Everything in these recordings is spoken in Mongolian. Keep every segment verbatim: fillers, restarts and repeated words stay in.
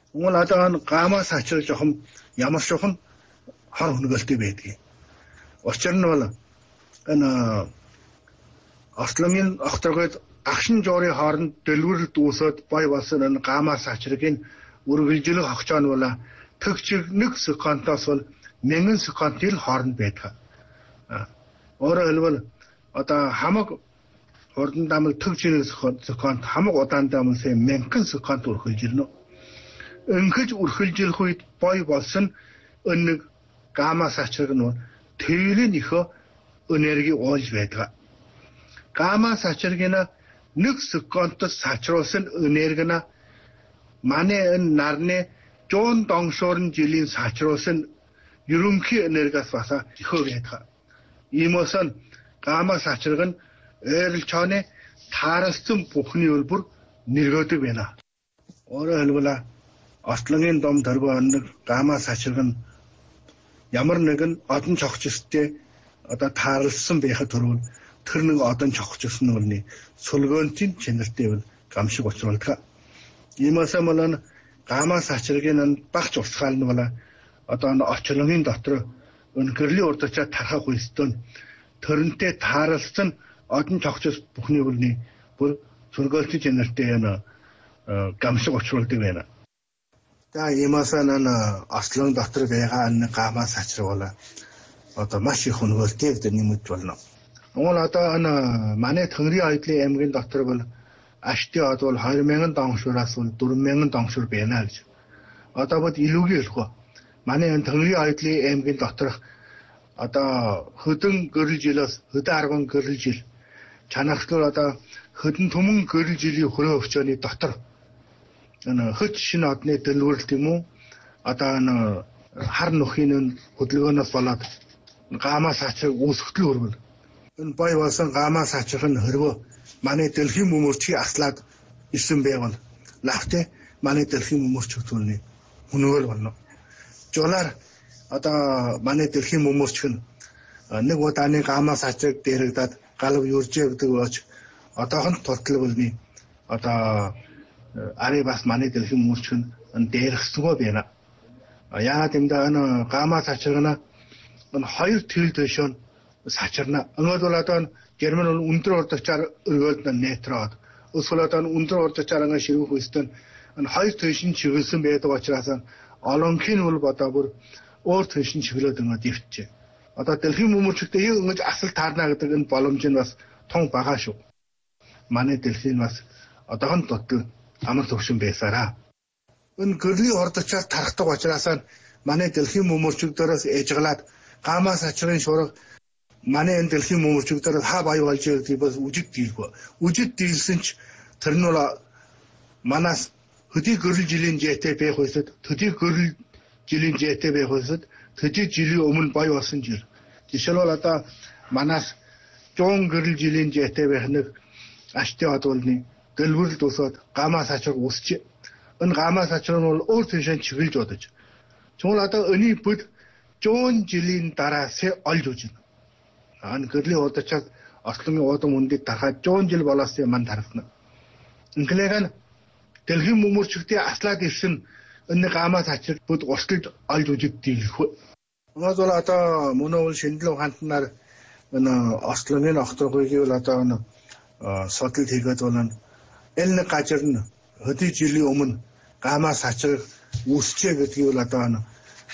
Уул одоо гамаас ачаал жоохон ямар шохон хор хөнгөлтэй байдгийг. Учир нь бол энэ Ослонгийн огторгойд агшин жоорын хооронд дэлгүүрэл дүүсээд бой болсон энэ гамаас ачрыг үргэлжлэх хогчоо нь бол төгчиг нэг секундаас бол мянган секундын хооронд байдаг. Өөрөөр хэлбэл одоо хамаг хурдан дамал төгчийн секунд хамаг удаан дамал сая мянган секунд үргэлжилнэ. Ингээд үргэлжлэх үед бой болсон энэ гамаас ачрыг нь тэврийн ихо энерги оолж байдаг. Гамаас ачрыг нь нэг секундд сачруулсан энерги нь манай энэ нарны жон донгшорн жилийн сачруулсан ерөнхий энергиас бас ихөө байдаг. Иймээс нь гамаас ачрыг нь ойрол чооны тааралцсан бүхний үлбэр нэргөөдөг байна. Өөрөөр хэлбэл Ослонгийн дом дөрвөн оног гамаас ачрыг нь ямар нэгэн одон цогцстой одоо таарлсан байхад төрвөл тэр нэг одон цогцсон нүрний сүлгөөнтийн чанартай бол гамшиг учруулдаг. Иймээс мөн гамаас ачрыг нь багч усгаал нь бол одоо очлонгийн дотор өнгөрлийн урдчаа тархах үстэн төрөнтэй таарлсан одон цогцс бүхний үлний бүр сүлгөөнтийн чанартай энэ гамшиг учруулдаг байна. За иймээс нь Ослон дотор байгаа энэ гамаас ачрыг бол одоо маш их хөнгөлтэй гэдэг нэмэгдэж болно. Уул одоо энэ манай Тэнгэрийн Ойдлын аймгийн дотор бол ашти од бол хоёр мянган донгшуураас бол дөрвөн мянган донгшуур байна гэж. Одоо бод илүүгийн хэлэх ба. Манай энэ Тэнгэрийн Ойдлын аймгийн доторх одоо хөдөн гэрэл жилээс хөдөн арван гэрэл жил чанархлаар одоо хөдөн түмэн гэрэл жилийн хөрөө өвчөөний дотор энэ хөт шинэ одны дэлгүүрэлт юм уу одоо энэ хар нөхийн хөдөлгөөнөөс болоод гамаас ачрыг үүсгэл өргөл. Энэ бой болсон гамаас ачрыг нь хөрвөө манай дэлхийн мөмөрчийг аслаад ирсэн байвал лавтэ манай дэлхийн мөмөрч хөтөлний хүнөөл болно. Жолоор одоо манай дэлхийн мөмөрч нь нэг удааны гамаас ачрыг дээрэгдээд галав юржээ гэдэг өч одоохон тулталбалны одоо ари бас манай дэлхийн мөмөрч нь дээрхсгөө байна. Яагаад юм да энэ гамаас ачрыг нь энэ хоёр төрөл дэшон сачарна. Өнөөдөр бол одоо Герман бол өндөр урдчаар өргөөлд нэтроод өсвөл одоо өндөр урдчаар ингээ ширүүх үстэн энэ хоёр төшин чиглэсэн байдаг учраас олонхын бол бодоо бүр өөр төшин чиглээд ингээд дэвтжээ. Одоо дэлхийн мөмөрчтэй ингэж асал таарна гэдэг энэ боломж нь бас тун бага шүү. Манай дэлхийн бас одоохон дотор амар төвшин байсараа. Энэ гэрлийн урдчаар тархдаг учраас манай дэлхийн мөмөрчдөөс ээжглаад гамаас ачрын шуурга манай энэ дэлхийн мөмөрчдөөс хаа бай болж байгаа бас үжиг дийлгүй. Үжиг дийлсэн ч тэр нь бол манаас хөдий гэрэл жилийн жэтэй байх үсэд төдий гэрэл жилийн жэтэй байх үсэд төдий жилийн өмнө бай болсон жил. Жишээлбэл одоо манаас жон гэрэл жилийн жэтэй байх нэг ашти одуулны дэлгүүрэлд усаад гамаас ачрыг үсч. Энэ гамаас ачрыг нь бол өөр тийшээ чиглэж бодож. Тэгвэл одоо өний бүд жон жилийн дараа сэ олж үжин. Ан гэрлийн удачаад Ослонгийн удам үндэд тархаад жон жил болоос юм тархна. Инглигэн дэлхийн мөмөрчдийн аслаад ирсэн энэ гамаас ачрыг бүд урсгалд олж үжиг дийлэх. Өнөөдөр бол одоо мөнөө шинжлэх ухаантнаар энэ Ослонгийн огторгойг бол одоо энэ судалт хийгээд бол эл нэг гажир нь хөдий жилийн өмнө гамаас ачрыг үүсчээ гэдгийг бол одоо энэ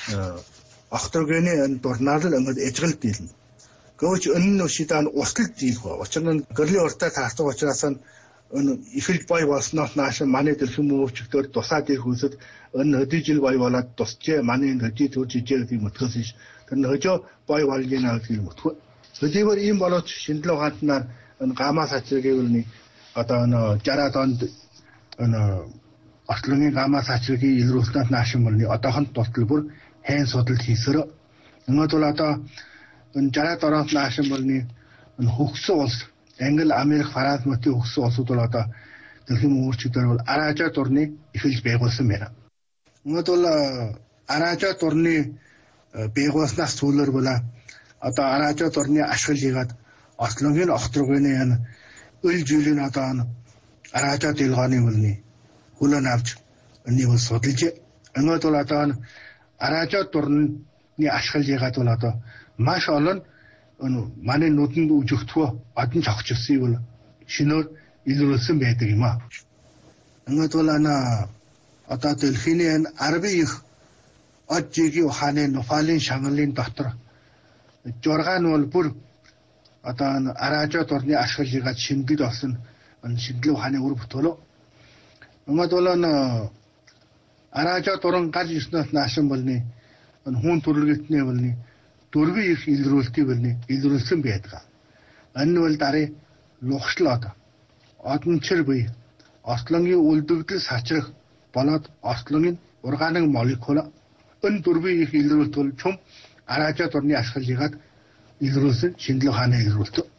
огторгойны энэ дурнаар л ингээд ижил дийлнэ. Гэвч энэ шидаан урсгалд дийлэх ба. Учир нь гэрлийн уртаа таардаг учраас энэ ихэл бой болсноос нааш манай дэлхийн мөмөрчдөөр тусаад ирэх үсэд энэ хөдий жил бой болоод тусчээ манай энэ хөдий төрж ижээ гэдэг юм өтгөөс ш. Тэр нь хөдөө бой болж гинэ гэдэг юм өтгөө. Хөдийгээр ийм болооч шинжлэх ухаантнаар энэ гамаас ачрыг гэвэл одоо энэ жараад онд энэ Ослонгийн гамаас ачрыг илрүүлснээр нааш мөрний одоохон тултал бүр хэн судалт хийсээр өнөөдөр одоо энэ жараад ороод нааш мөрний энэ хөгсөн улс Англи, Америк, Франц мөтийн хөгсөн улсууд бол одоо дэлхийн мөмөрчдөр бол араажаа дурны эхэлж байгуулсан байна. Өнөөдөр бол араажаа дурны байгуулснаас сүүлээр бол одоо араажаа дурны ашигла хийгээд Ослонгийн огторгойны энэ өл жилийн одоо араажаа дэлгооны үлний хүлээн авч энийг судалж Ингээд бол одоо араажаа дурны ашиглаж ягаад бол одоо маш олон манай нүдэнд үжигдхөө одон цогцсон юм шинээр илрүүлсэн байдаг юм аа. Ингээд бол ана одоо дэлхийн арабын их оджигийн ухааны нуфалийн шангалын дотор жургаан бол бүр одоо араажаа дурны ашиглаж шингэд болсон шингэлэг ухааны үр бүтээлөө. Ингээд бол араажаа дуран гал ирснээс наашин болны хүн төрөлгөтний болны дөрвөн их илрүүлтий болны илрүүлсэн байдаг. Энэ бол дарыг лухшлаад одончир буй ослонгийн үлдэгдэл сачрах болоод ослонгийн органик молекул энэ дөрвөн их илрүүлэлт бол чум араажаа дурны ашиглажгаад илрүүлсэн шингэлэг ухааны илрүүлэлт.